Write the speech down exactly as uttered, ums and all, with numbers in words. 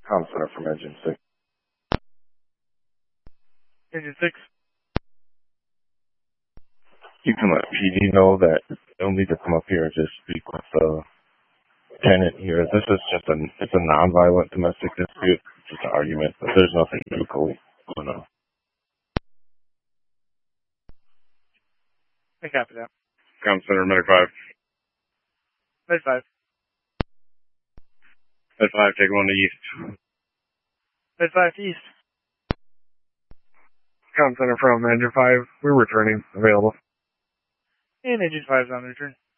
Com Center from Engine six. Engine six. You can let P D know that they'll need to come up here and just speak with the tenant here. This is just a, it's a non-violent domestic dispute. It's just an argument, but there's nothing medically going on. I copy that. Com Center, Medic five. Med five. Med five, take one to east. Med five to east. Com Center from Engine five, we're returning, available. And Engine five is on return.